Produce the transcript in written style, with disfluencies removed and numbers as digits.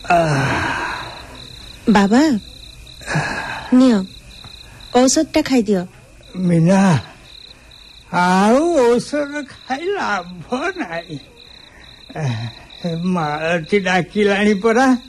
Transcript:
बाबा neo औषध टा खाई दियो। मीना आउ औषध खाई लाभ नाई मालती डाकिलाणी परा।